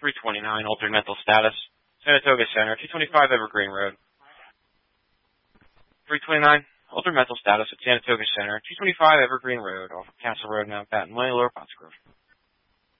329, altered mental status, Saratoga Center, 225 Evergreen Road. 329, altered mental status at Saratoga Center, 225 Evergreen Road, off of Castle Road, Mount Patton Way, Lower Pottsgrove.